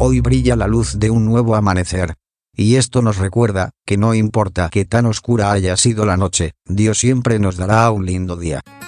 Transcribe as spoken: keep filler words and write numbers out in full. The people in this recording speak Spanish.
Hoy brilla la luz de un nuevo amanecer. Y esto nos recuerda, que no importa que tan oscura haya sido la noche, Dios siempre nos dará un lindo día.